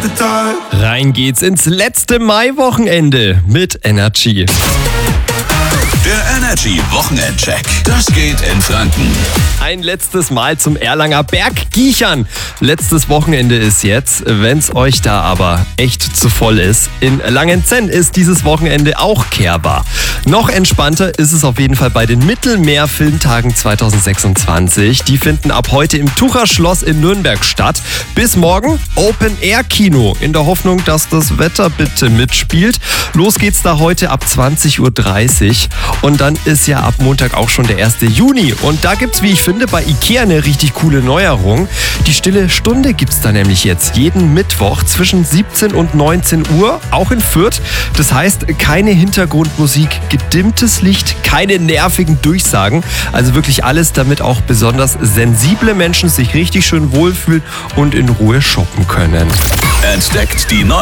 Rein geht's ins letzte Maiwochenende mit Energy. Der Energy Wochenendcheck. Das geht in Franken. Ein letztes Mal zum Erlanger Bergkiechern. Letztes Wochenende ist jetzt, wenn's euch da aber echt zu voll ist. In Langenzenn ist dieses Wochenende auch kehrbar. Noch entspannter ist es auf jeden Fall bei den Mittelmeer-Filmtagen 2026. Die finden ab heute im Tucherschloss in Nürnberg statt. Bis morgen Open-Air-Kino in der Hoffnung, dass das Wetter bitte mitspielt. Los geht's da heute ab 20.30 Uhr. Und dann ist ja ab Montag auch schon der 1. Juni. Und da gibt's, wie ich finde, bei Ikea eine richtig coole Neuerung. Die Stille Stunde gibt's da nämlich jetzt jeden Mittwoch zwischen 17 und 19 Uhr, auch in Fürth. Das heißt, keine Hintergrundmusik, gedimmtes Licht, keine nervigen Durchsagen. Also wirklich alles, damit auch besonders sensible Menschen sich richtig schön wohlfühlen und in Ruhe shoppen können. Entdeckt die